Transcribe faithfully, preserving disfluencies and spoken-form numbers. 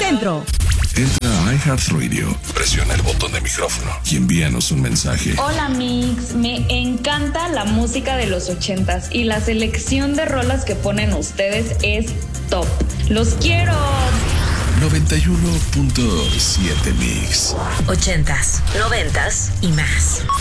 Centro. Entra a iHeartRadio, presiona el botón de micrófono y envíanos un mensaje. Hola Mix, me encanta la música de los ochentas y la selección de rolas que ponen ustedes es top. ¡Los quiero! noventa y uno punto siete Mix. Ochentas, noventas y más.